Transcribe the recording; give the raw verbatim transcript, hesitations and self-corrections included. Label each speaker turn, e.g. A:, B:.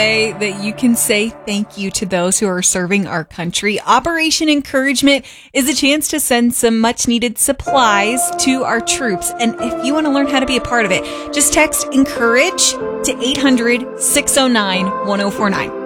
A: That you can say thank you to those who are serving our country. Operation Encouragement is a chance to send some much needed supplies to our troops. And if you want to learn how to be a part of it, just text ENCOURAGE to eight hundred, six oh nine, one oh four nine.